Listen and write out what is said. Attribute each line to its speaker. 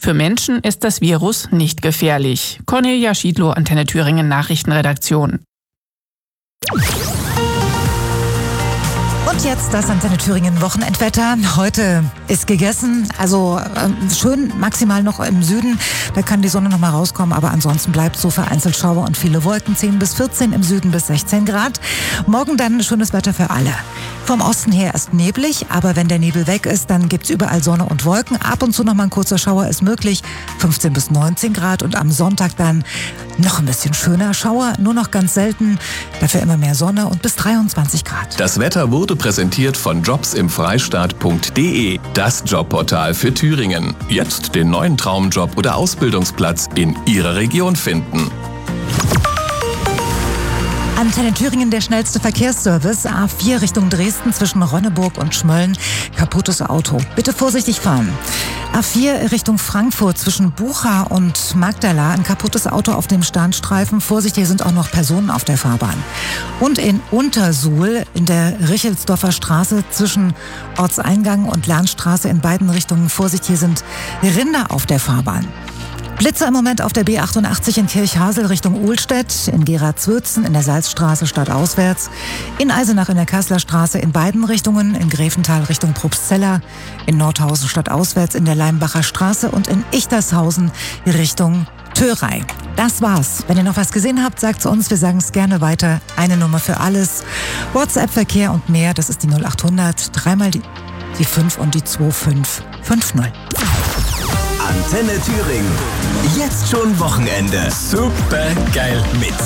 Speaker 1: Für Menschen ist das Virus nicht gefährlich. Cornelia Schiedlow, Antenne Thüringen Nachrichtenredaktion.
Speaker 2: Und jetzt das Antenne Thüringen Wochenendwetter. Heute ist gegessen, also schön maximal noch im Süden. Da kann die Sonne noch mal rauskommen, aber ansonsten bleibt so vereinzelt Schauer und viele Wolken. 10 bis 14, im Süden bis 16 Grad. Morgen dann schönes Wetter für alle. Vom Osten her ist neblig, aber wenn der Nebel weg ist, dann gibt's überall Sonne und Wolken. Ab und zu noch mal ein kurzer Schauer ist möglich. 15 bis 19 Grad und am Sonntag dann noch ein bisschen schöner. Schauer nur noch ganz selten, dafür immer mehr Sonne und bis 23 Grad.
Speaker 3: Das Wetter wurde präsentiert von jobsimfreistaat.de, das Jobportal für Thüringen. Jetzt den neuen Traumjob oder Ausbildungsplatz in Ihrer Region finden.
Speaker 2: Antenne Thüringen, der schnellste Verkehrsservice. A4 Richtung Dresden zwischen Ronneburg und Schmölln. Kaputtes Auto. Bitte vorsichtig fahren. A4 Richtung Frankfurt zwischen Bucha und Magdala. Ein kaputtes Auto auf dem Standstreifen. Vorsicht, hier sind auch noch Personen auf der Fahrbahn. Und in Untersuhl in der Richelsdorfer Straße zwischen Ortseingang und Lahnstraße in beiden Richtungen. Vorsicht, hier sind Rinder auf der Fahrbahn. Blitzer im Moment auf der B88 in Kirchhasel Richtung Ohlstedt, in Gera-Zwürzen, in der Salzstraße stadtauswärts, in Eisenach in der Kasseler Straße in beiden Richtungen, in Grevental Richtung Probstzella, in Nordhausen stadtauswärts in der Leimbacher Straße und in Ichtershausen Richtung Thörei. Das war's. Wenn ihr noch was gesehen habt, sagt's uns. Wir sagen es gerne weiter. Eine Nummer für alles. WhatsApp-Verkehr und mehr, das ist die 0800, dreimal die 5 und die 2550.
Speaker 4: Antenne Thüringen. Jetzt schon Wochenende.
Speaker 3: Super geil.
Speaker 4: Mit